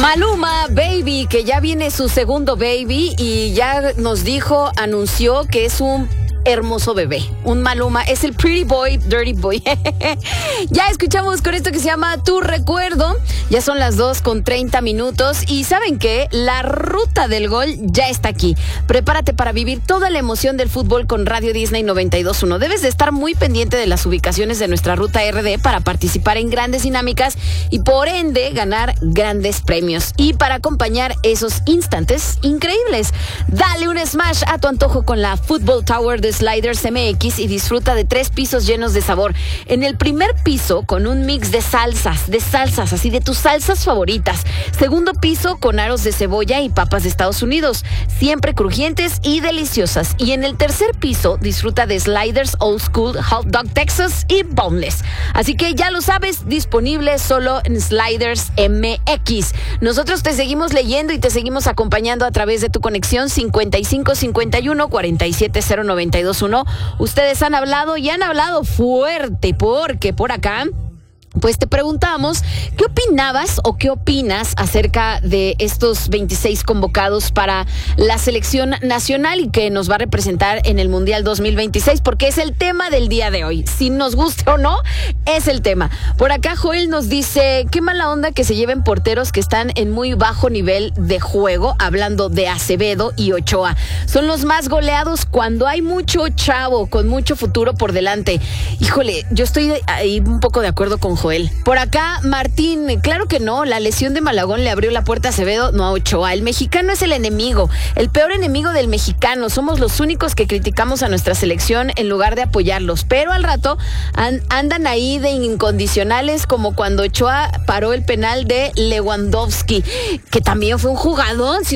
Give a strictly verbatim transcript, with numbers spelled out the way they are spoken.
Maluma Baby, que ya viene su segundo baby y ya nos dijo, anunció que es un hermoso bebé. Un Maluma es el pretty boy, dirty boy. Ya escuchamos con esto que se llama Tu Recuerdo. Ya son las dos con treinta minutos y ¿saben qué? La ruta del gol ya está aquí. Prepárate para vivir toda la emoción del fútbol con Radio Disney noventa y dos punto uno. Debes de estar muy pendiente de las ubicaciones de nuestra ruta R D para participar en grandes dinámicas y por ende ganar grandes premios y para acompañar esos instantes increíbles. Dale un smash a tu antojo con la Football Tower de Sliders M X y disfruta de tres pisos llenos de sabor. En el primer piso con un mix de salsas, de salsas, así de tus salsas favoritas. Segundo piso con aros de cebolla y papas de Estados Unidos, siempre crujientes y deliciosas. Y en el tercer piso disfruta de Sliders Old School Hot Dog Texas y Boneless. Así que ya lo sabes, disponible solo en Sliders M X. Nosotros te seguimos leyendo y te seguimos acompañando a través de tu conexión cincuenta y cinco cincuenta y uno cuarenta y siete cero noventa y dos uno. Ustedes han hablado y han hablado fuerte porque por acá pues te preguntamos, ¿qué opinabas o qué opinas acerca de estos veintiséis convocados para la selección nacional y que nos va a representar en el Mundial dos mil veintiséis? Porque es el tema del día de hoy. Si nos guste o no, es el tema. Por acá Joel nos dice, qué mala onda que se lleven porteros que están en muy bajo nivel de juego, hablando de Acevedo y Ochoa. Son los más goleados cuando hay mucho chavo, con mucho futuro por delante. Híjole, yo estoy ahí un poco de acuerdo con Joel. Por acá, Martín, claro que no, la lesión de Malagón le abrió la puerta a Acevedo, no a Ochoa. El mexicano es el enemigo, el peor enemigo del mexicano. Somos los únicos que criticamos a nuestra selección en lugar de apoyarlos. Pero al rato an- andan ahí de incondicionales, como cuando Ochoa paró el penal de Lewandowski, que también fue un jugador. Si